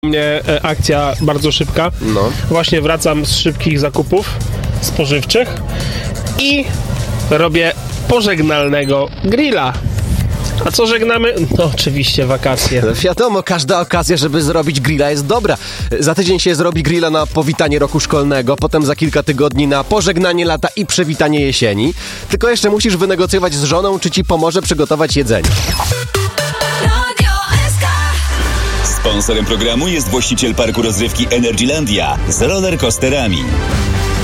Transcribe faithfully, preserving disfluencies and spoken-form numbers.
mnie akcja bardzo szybka. No. Właśnie wracam z szybkich zakupów spożywczych i robię pożegnalnego grilla. A co żegnamy? No oczywiście wakacje. No wiadomo, każda okazja, żeby zrobić grilla jest dobra. Za tydzień się zrobi grilla na powitanie roku szkolnego, potem za kilka tygodni na pożegnanie lata i przywitanie jesieni. Tylko jeszcze musisz wynegocjować z żoną, czy ci pomoże przygotować jedzenie. Sponsorem programu jest właściciel parku rozrywki Energylandia z rollercoasterami.